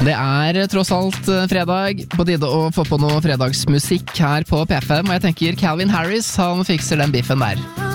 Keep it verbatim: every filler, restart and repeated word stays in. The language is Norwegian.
Det er tross alt fredag, på tide å få på noe fredagsmusikk her på P fem, og jeg tenker Calvin Harris, han fikser den biffen der.